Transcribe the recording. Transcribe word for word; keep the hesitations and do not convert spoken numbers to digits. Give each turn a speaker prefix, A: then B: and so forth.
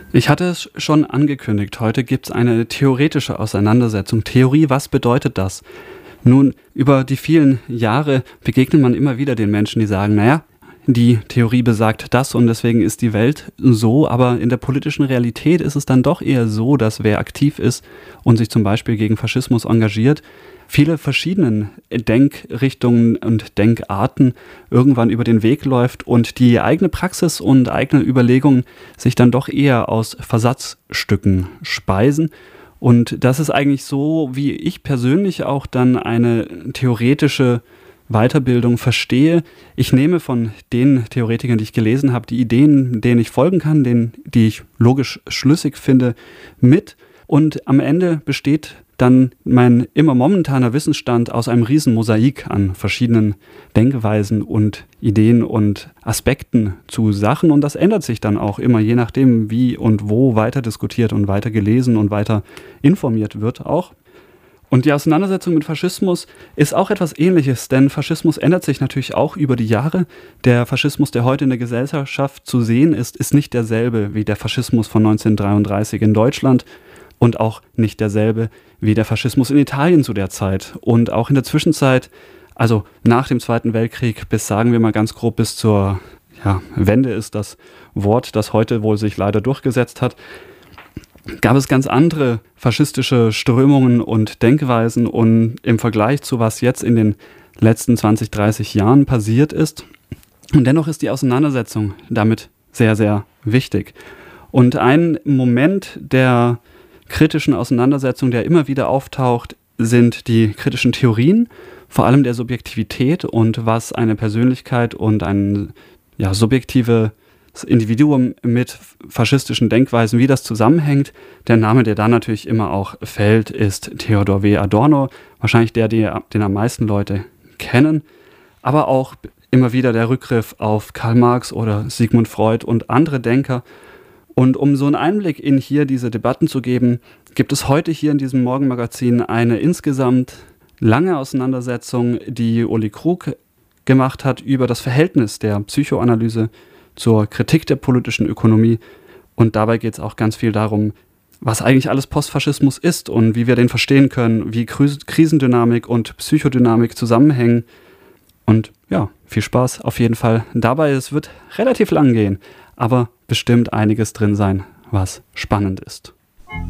A: Ich hatte es schon angekündigt, heute gibt es eine theoretische Auseinandersetzung. Theorie, was bedeutet das? Nun, über die vielen Jahre begegnet man immer wieder den Menschen, die sagen, naja, die Theorie besagt das und deswegen ist die Welt so, aber in der politischen Realität ist es dann doch eher so, dass wer aktiv ist und sich zum Beispiel gegen Faschismus engagiert, viele verschiedenen Denkrichtungen und Denkarten irgendwann über den Weg läuft und die eigene Praxis und eigene Überlegungen sich dann doch eher aus Versatzstücken speisen. Und das ist eigentlich so, wie ich persönlich auch dann eine theoretische Weiterbildung verstehe. Ich nehme von den Theoretikern, die ich gelesen habe, die Ideen, denen ich folgen kann, denen, die ich logisch schlüssig finde, mit. Und am Ende besteht dann mein immer momentaner Wissensstand aus einem riesen Mosaik an verschiedenen Denkweisen und Ideen und Aspekten zu Sachen. Und das ändert sich dann auch immer, je nachdem, wie und wo weiter diskutiert und weiter gelesen und weiter informiert wird auch. Und die Auseinandersetzung mit Faschismus ist auch etwas Ähnliches, denn Faschismus ändert sich natürlich auch über die Jahre. Der Faschismus, der heute in der Gesellschaft zu sehen ist, ist nicht derselbe wie der Faschismus von neunzehnhundertdreiunddreißig in Deutschland und auch nicht derselbe wie der Faschismus in Italien zu der Zeit. Und auch in der Zwischenzeit, also nach dem Zweiten Weltkrieg bis, sagen wir mal ganz grob, bis zur ja, Wende ist das Wort, das heute wohl sich leider durchgesetzt hat, gab es ganz andere faschistische Strömungen und Denkweisen und im Vergleich zu was jetzt in den letzten zwanzig, dreißig Jahren passiert ist. Und dennoch ist die Auseinandersetzung damit sehr, sehr wichtig. Und ein Moment der kritischen Auseinandersetzung, der immer wieder auftaucht, sind die kritischen Theorien, vor allem der Subjektivität und was eine Persönlichkeit und ein ja, subjektive das Individuum mit faschistischen Denkweisen, wie das zusammenhängt. Der Name, der da natürlich immer auch fällt, ist Theodor W. Adorno, wahrscheinlich der, den am meisten Leute kennen, aber auch immer wieder der Rückgriff auf Karl Marx oder Sigmund Freud und andere Denker. Und um so einen Einblick in hier diese Debatten zu geben, gibt es heute hier in diesem Morgenmagazin eine insgesamt lange Auseinandersetzung, die Uli Krug gemacht hat über das Verhältnis der Psychoanalyse zur Kritik der politischen Ökonomie. Und dabei geht es auch ganz viel darum, was eigentlich alles Postfaschismus ist und wie wir den verstehen können, wie Krisendynamik und Psychodynamik zusammenhängen. Und ja, viel Spaß auf jeden Fall dabei. Es wird relativ lang gehen, aber bestimmt einiges drin sein, was spannend ist.